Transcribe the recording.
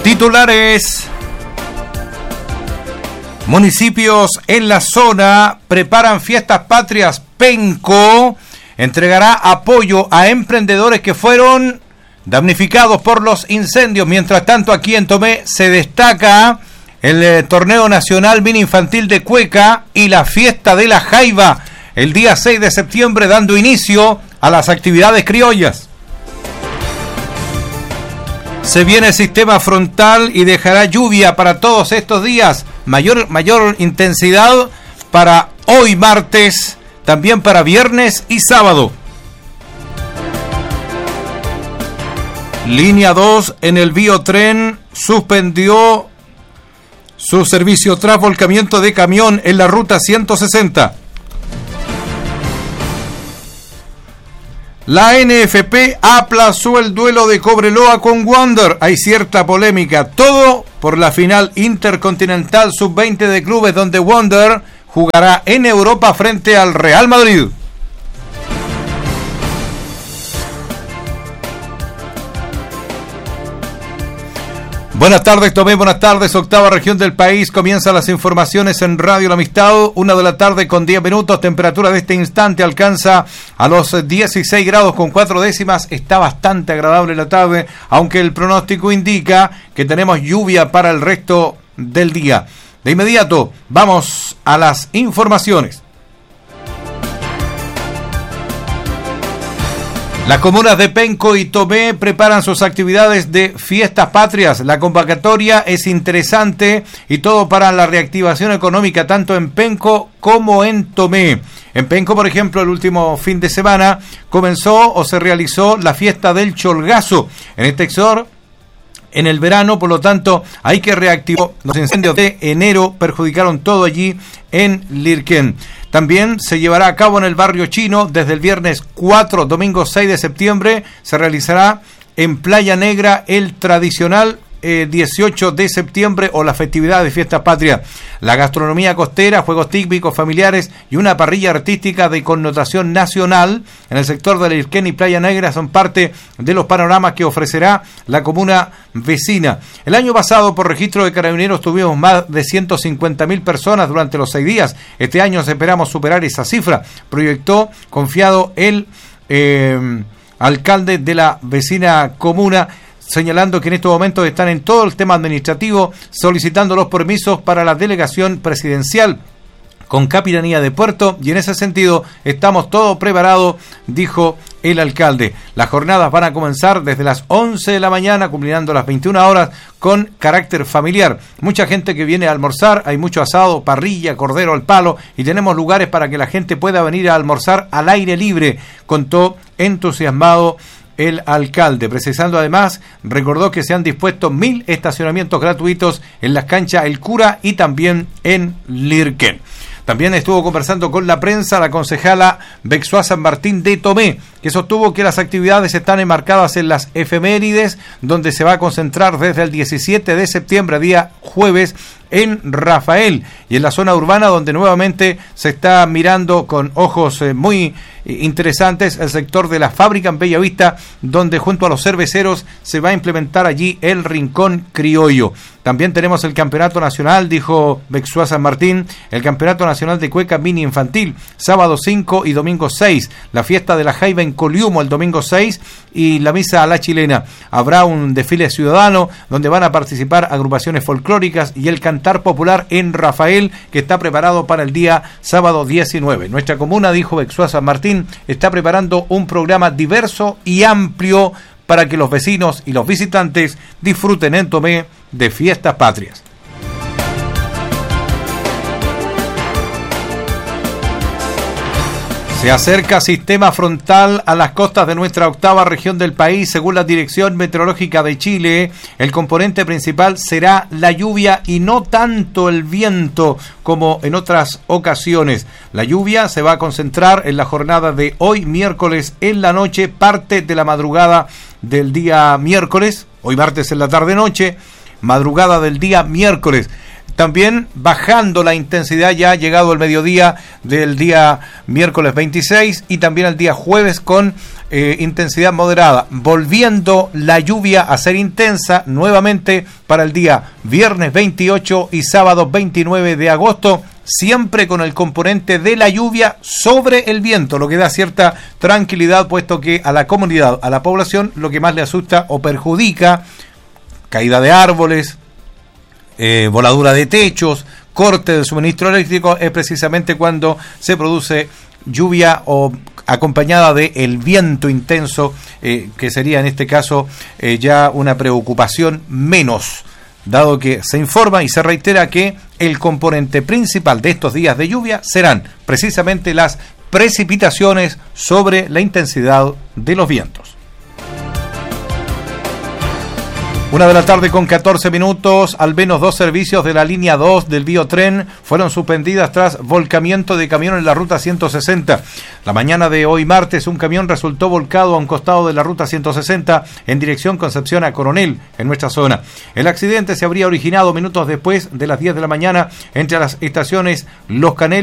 Titulares. Municipios en la zona preparan fiestas patrias. Penco entregará apoyo a emprendedores que fueron damnificados por los incendios. Mientras tanto, aquí en Tomé se destaca el torneo nacional mini infantil de Cueca y la fiesta de la Jaiba el día 6 de septiembre, dando inicio a las actividades criollas. Se viene el sistema frontal y dejará lluvia para todos estos días. Mayor intensidad para hoy martes, también para viernes y sábado. Línea 2 en el Biotren suspendió su servicio tras volcamiento de camión en la ruta 160. La NFP aplazó el duelo de Cobreloa con Wander. Hay cierta polémica. Todo por la final intercontinental sub-20 de clubes, donde Wander jugará en Europa frente al Real Madrid. Buenas tardes, Tomé, buenas tardes, octava región del país. Comienzan las informaciones en Radio La Amistad, 1:00 con 10 minutos. Temperatura de este instante alcanza a los 16 grados con 4 décimas. Está bastante agradable la tarde, aunque el pronóstico indica que tenemos lluvia para el resto del día. De inmediato, vamos a las informaciones. Las comunas de Penco y Tomé preparan sus actividades de fiestas patrias. La convocatoria es interesante y todo para la reactivación económica tanto en Penco como en Tomé. En Penco, por ejemplo, el último fin de semana comenzó o se realizó la fiesta del Cholgazo. En este sector, en el verano, por lo tanto, hay que reactivar. Los incendios de enero perjudicaron todo allí en Lirquén. También se llevará a cabo en el barrio chino desde el viernes 4, domingo 6 de septiembre. Se realizará en Playa Negra el tradicional 18 de septiembre o la festividad de fiestas patrias. La gastronomía costera, juegos típicos familiares y una parrilla artística de connotación nacional en el sector de Lirquén y Playa Negra son parte de los panoramas que ofrecerá la comuna vecina. El año pasado, por registro de Carabineros, tuvimos más de 150.000 personas durante los 6 días. Este año esperamos superar esa cifra, proyectó confiado el alcalde de la vecina comuna, señalando que en estos momentos están en todo el tema administrativo solicitando los permisos para la delegación presidencial con capitanía de puerto, y en ese sentido estamos todo preparado, dijo el alcalde. Las jornadas van a comenzar desde las 11 de la mañana, culminando las 21 horas, con carácter familiar. Mucha gente que viene a almorzar, hay mucho asado, parrilla, cordero al palo, y tenemos lugares para que la gente pueda venir a almorzar al aire libre, contó entusiasmado el alcalde. Precisando además, recordó que se han dispuesto 1.000 estacionamientos gratuitos en las canchas El Cura y también en Lirquén. También estuvo conversando con la prensa la concejala Bexua San Martín de Tomé, que sostuvo que las actividades están enmarcadas en las efemérides, donde se va a concentrar desde el 17 de septiembre, día jueves, en Rafael, y en la zona urbana, donde nuevamente se está mirando con ojos muy interesantes el sector de la fábrica en Bellavista, donde junto a los cerveceros se va a implementar allí el rincón criollo. También tenemos el campeonato nacional, dijo Bexua San Martín, el campeonato nacional de cueca mini infantil, sábado 5 y domingo 6, la fiesta de la Jaiba en Coliumo el domingo 6 y la misa a la chilena. Habrá un desfile ciudadano donde van a participar agrupaciones folclóricas y el cantar popular en Rafael, que está preparado para el día sábado 19. Nuestra comuna, dijo Bexua San Martín, está preparando un programa diverso y amplio para que los vecinos y los visitantes disfruten en Tomé de fiestas patrias. Se acerca sistema frontal a las costas de nuestra octava región del país. Según la Dirección Meteorológica de Chile, el componente principal será la lluvia y no tanto el viento como en otras ocasiones. La lluvia se va a concentrar en la jornada de hoy miércoles en la noche, parte de la madrugada del día miércoles, hoy martes en la tarde-noche, madrugada del día miércoles. También bajando la intensidad ya llegado el mediodía del día miércoles 26 y también el día jueves con intensidad moderada, volviendo la lluvia a ser intensa nuevamente para el día viernes 28 y sábado 29 de agosto, siempre con el componente de la lluvia sobre el viento, lo que da cierta tranquilidad, puesto que a la comunidad, a la población, lo que más le asusta o perjudica, caída de árboles, voladura de techos, corte del suministro eléctrico, es precisamente cuando se produce lluvia o acompañada de el viento intenso, que sería en este caso ya una preocupación menos, dado que se informa y se reitera que el componente principal de estos días de lluvia serán precisamente las precipitaciones sobre la intensidad de los vientos. 1:00 p.m. con 14 minutos. Al menos 2 servicios de la línea 2 del Biotren fueron suspendidas tras volcamiento de camión en la ruta 160. La mañana de hoy martes, un camión resultó volcado a un costado de la ruta 160 en dirección Concepción a Coronel, en nuestra zona. El accidente se habría originado minutos después de las 10 de la mañana entre las estaciones Los Canelos